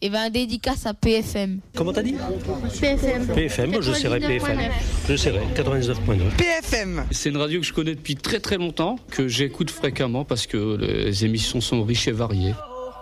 Et ben dédicace à PFM. Comment t'as dit ? PFM. PFM, je serai PFM. Je serai 99.9. PFM. C'est une radio que je connais depuis très très longtemps, que j'écoute fréquemment parce que les émissions sont riches et variées.